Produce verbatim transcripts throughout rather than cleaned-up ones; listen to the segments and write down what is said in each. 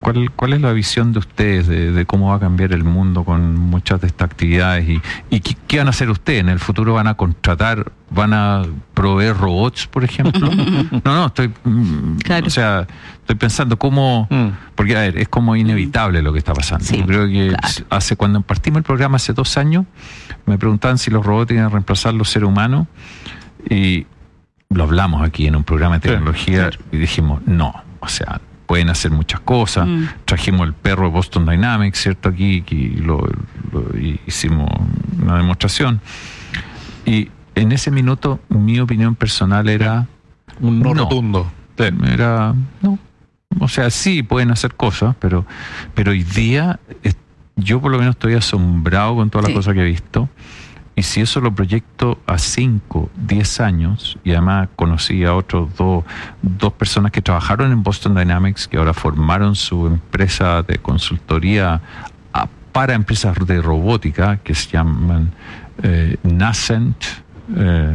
¿Cuál, ¿Cuál es la visión de ustedes de, de cómo va a cambiar el mundo con muchas de estas actividades? ¿Y, y qué, qué van a hacer ustedes? ¿En el futuro van a contratar, van a proveer robots, por ejemplo? No, no, estoy... Claro. O sea, estoy pensando cómo... Mm. Porque, a ver, es como inevitable lo que está pasando. Sí, yo creo que claro. hace cuando partimos el programa hace dos años, me preguntaban si los robots iban a reemplazar los seres humanos, y lo hablamos aquí en un programa de tecnología, sí, claro. y dijimos, no, o sea... pueden hacer muchas cosas. Mm. Trajimos el perro de Boston Dynamics, ¿cierto? Aquí, aquí lo, lo, hicimos una demostración. Y en ese minuto, mi opinión personal era... Un no, no. rotundo. Era... No. O sea, sí, pueden hacer cosas, pero, pero hoy día yo por lo menos estoy asombrado con todas las sí. cosas que he visto. Y si eso lo proyecto a cinco, diez años, y además conocí a otros dos, dos personas que trabajaron en Boston Dynamics, que ahora formaron su empresa de consultoría a, para empresas de robótica, que se llaman eh, Nascent, eh,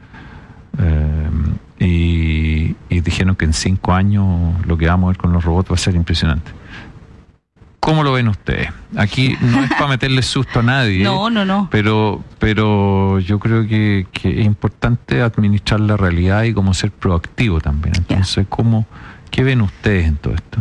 eh, y, y dijeron que en cinco años lo que vamos a ver con los robots va a ser impresionante. ¿Cómo lo ven ustedes? Aquí no es para meterle susto a nadie. No, no, no. Pero, pero yo creo que, que es importante administrar la realidad y cómo ser proactivo también. Entonces, ¿cómo, ¿qué ven ustedes en todo esto?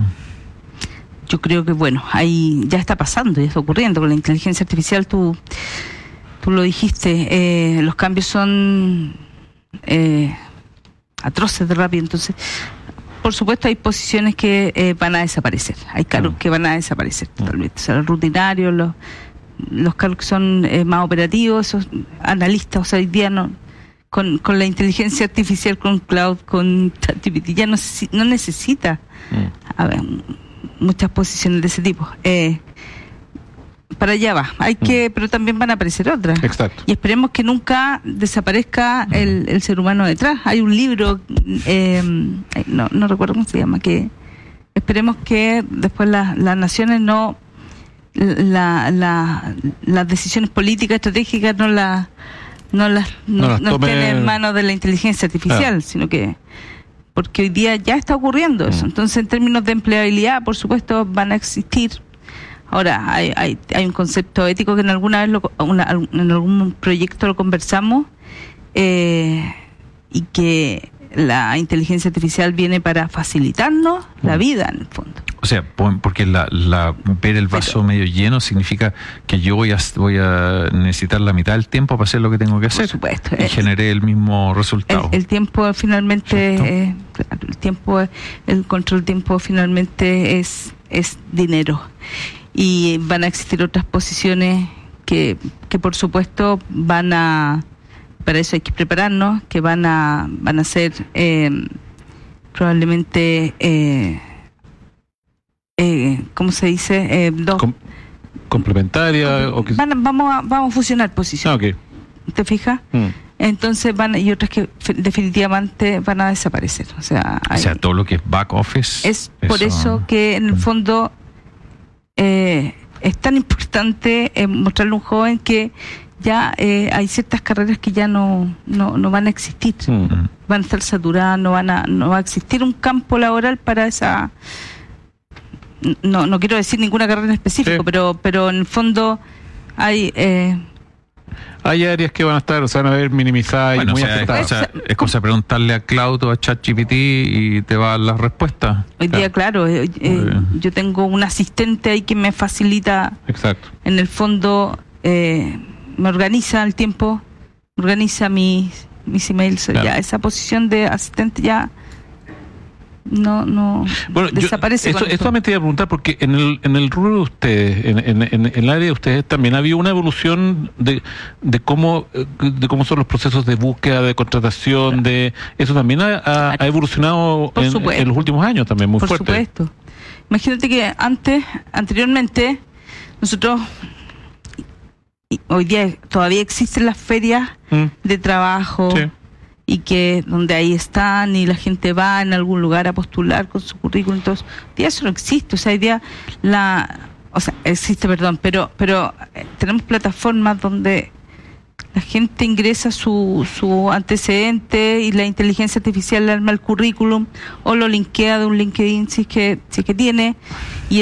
Yo creo que, bueno, ahí ya está pasando, ya está ocurriendo. Con la inteligencia artificial, tú, tú lo dijiste, eh, los cambios son eh, atroces de rápido. Entonces... Por supuesto, hay posiciones que eh, van a desaparecer. Hay cargos mm. que van a desaparecer totalmente. O sea, los rutinarios, los, los cargos que son eh, más operativos, esos analistas, o sea, hoy día no, con, con la inteligencia artificial, con cloud, con ChatGPT, ya no, no necesita mm. a ver, muchas posiciones de ese tipo. Eh, para allá va. Hay que, mm. pero también van a aparecer otras. Exacto. Y esperemos que nunca desaparezca mm. el, el ser humano detrás. Hay un libro, eh, no, no recuerdo cómo se llama, que esperemos que después las, las naciones no, la, la, las decisiones políticas, estratégicas, no las no las no, no, las no estén en manos de la inteligencia artificial, ah. sino que porque hoy día ya está ocurriendo eso. Mm. Entonces, en términos de empleabilidad, por supuesto, van a existir. Ahora, hay, hay, hay un concepto ético que en alguna vez, lo, una, en algún proyecto lo conversamos, eh, y que la inteligencia artificial viene para facilitarnos mm. la vida, en el fondo. O sea, porque la, la ver el vaso Pero, medio lleno significa que yo voy a, voy a necesitar la mitad del tiempo para hacer lo que tengo que hacer. Por supuesto. Y generé el mismo resultado. El, el tiempo finalmente, eh, el tiempo, el control del tiempo finalmente es, es dinero. Y van a existir otras posiciones que, que por supuesto van a, para eso hay que prepararnos, que van a, van a ser eh, probablemente, eh, eh, ¿cómo se dice? Eh, dos. Com- complementaria. Com- o que... van, vamos a, vamos a fusionar posiciones. Ah, okay. ¿Te fijas? Mm. Entonces van y otras que f- definitivamente van a desaparecer. O sea, hay, o sea, todo lo que es back office. Es eso... por eso que en el fondo eh, es tan importante eh, mostrarle a un joven que ya eh, hay ciertas carreras que ya no no, no van a existir, mm. van a estar saturadas, no van a no va a existir un campo laboral para esa. No no quiero decir ninguna carrera en específico, sí. pero pero en el fondo hay eh, hay áreas que van a estar, o sea, van a ver minimizadas bueno, y muy o sea, afectadas. Es, o sea, es cosa de preguntarle a Cloud o a ChatGPT y te va a dar las respuestas. Hoy día, claro, eh, eh, yo tengo un asistente ahí que me facilita. Exacto. En el fondo, eh, me organiza el tiempo, me organiza mis, mis emails. Claro. Ya esa posición de asistente ya no no bueno, desaparece. Yo, eso, esto me te iba a preguntar porque en el en el rubro de ustedes, en, en, en, en el área de ustedes también ha habido una evolución de de cómo de cómo son los procesos de búsqueda, de contratación, claro. de eso también ha, ha, ha evolucionado en, en los últimos años también muy Por fuerte. Por supuesto. Imagínate que antes, anteriormente, nosotros hoy día todavía existen las ferias mm. de trabajo. Sí. Y que donde ahí están y la gente va en algún lugar a postular con su currículum, entonces hoy día eso no existe, o sea, hoy día la, o sea, existe, perdón, pero pero eh, tenemos plataformas donde la gente ingresa su su antecedente y la inteligencia artificial le arma el currículum o lo linkea de un LinkedIn si es que si es que tiene y